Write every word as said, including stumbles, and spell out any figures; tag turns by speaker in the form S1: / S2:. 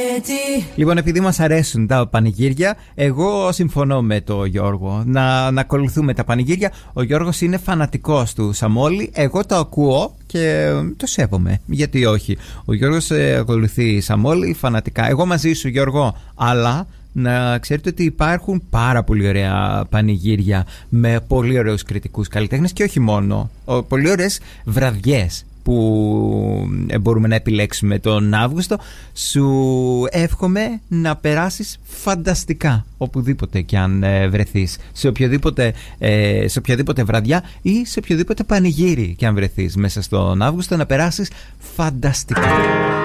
S1: Λοιπόν, επειδή μας αρέσουν τα πανηγύρια, εγώ συμφωνώ με τον Γιώργο να, να ακολουθούμε τα πανηγύρια. Ο Γιώργος είναι φανατικός του Σαμόλη. Εγώ το ακούω και το σέβομαι. Γιατί όχι? Ο Γιώργος ε, ακολουθεί Σαμόλη φανατικά. Εγώ μαζί σου, Γιώργο, αλλά να ξέρετε ότι υπάρχουν πάρα πολύ ωραία πανηγύρια με πολύ ωραίους κριτικούς καλλιτέχνες και όχι μόνο. Πολύ ωραίες βραδιές που μπορούμε να επιλέξουμε τον Αύγουστο. Σου εύχομαι να περάσεις φανταστικά οπουδήποτε και αν βρεθείς, σε οποιοδήποτε, σε οποιαδήποτε βραδιά ή σε οποιοδήποτε πανηγύρι και αν βρεθείς μέσα στον Αύγουστο, να περάσεις φανταστικά.